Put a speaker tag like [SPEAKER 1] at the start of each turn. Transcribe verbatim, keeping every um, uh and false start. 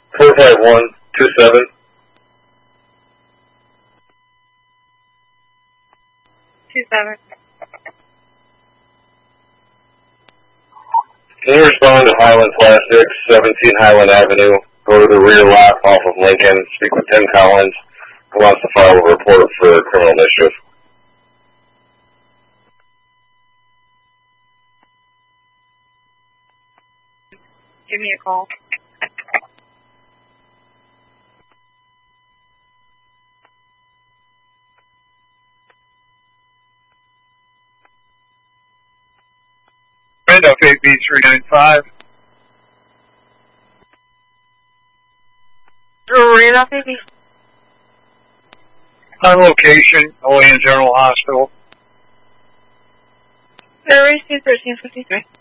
[SPEAKER 1] four five one two seven.
[SPEAKER 2] Two seven.
[SPEAKER 1] Can you respond to Highland Plastics, seventeen Highland Avenue? Go to the rear lot off of Lincoln. Speak with Tim Collins, who wants to file a report for criminal mischief.
[SPEAKER 2] Give me a call.
[SPEAKER 3] Randolph eight B three nine five.
[SPEAKER 2] Randolph eight B.
[SPEAKER 3] On location, Olean General Hospital.
[SPEAKER 2] February thirteen fifty-three.